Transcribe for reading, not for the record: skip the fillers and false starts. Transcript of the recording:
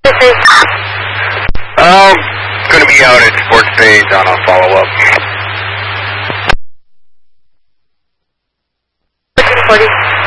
Going to be out at Sports Page on a follow-up. 40.